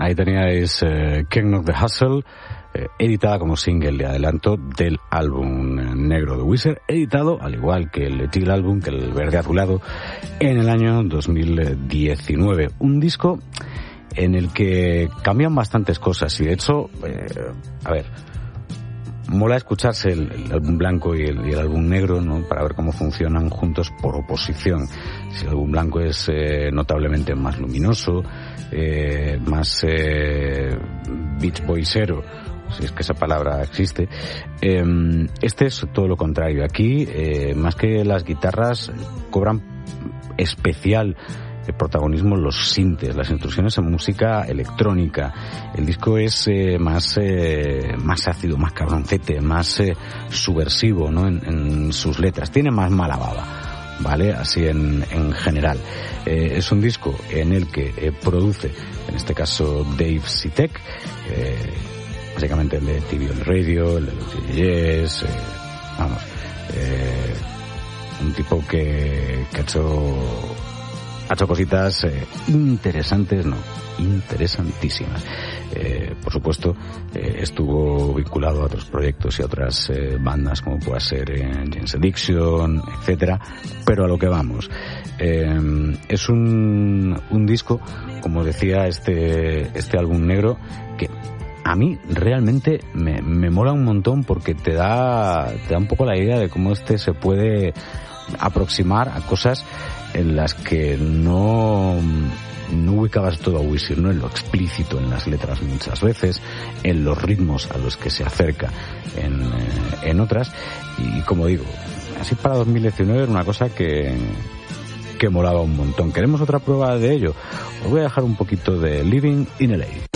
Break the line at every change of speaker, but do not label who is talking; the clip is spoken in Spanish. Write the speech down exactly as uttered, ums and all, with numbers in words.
ahí teníais eh, King of the Hustle, eh, editada como single de adelanto del álbum negro de Weezer, editado, al igual que el Teal Album, que el verde azulado, en el año dos mil diecinueve. Un disco en el que cambian bastantes cosas y, de hecho, eh, a ver, mola escucharse el, el álbum blanco y el, y el álbum negro, ¿no?, para ver cómo funcionan juntos por oposición. Si el álbum blanco es eh, notablemente más luminoso, eh, más eh, Beach Boysero, si es que esa palabra existe, eh, este es todo lo contrario. Aquí, eh, más que las guitarras, cobran especial el protagonismo los sintes, las instrucciones en música electrónica. El disco es eh, más eh, más ácido, más cabroncete, más eh, subversivo, ¿no?, en, en sus letras. Tiene más mala baba, ¿vale? Así en, en general. Eh, es un disco en el que eh, produce, en este caso, Dave Sitek, eh, básicamente el de T V on Radio, el de los D Js, eh, vamos, eh, un tipo que, que ha hecho ha hecho cositas eh, interesantes, no, interesantísimas. Eh, por supuesto, eh, estuvo vinculado a otros proyectos y a otras eh, bandas, como pueda ser eh, Jane's Addiction, etcétera. Pero a lo que vamos, eh, es un, un disco, como decía, este, este álbum negro, que a mí realmente me, me mola un montón, porque te da, te da un poco la idea de cómo este se puede aproximar a cosas en las que no, no ubicabas todo a Weezer, ¿no?, en lo explícito, en las letras muchas veces, en los ritmos a los que se acerca en, eh, en otras. Y como digo, así para dos mil diecinueve era una cosa que, que molaba un montón. ¿Queremos otra prueba de ello? Os voy a dejar un poquito de Living in L A.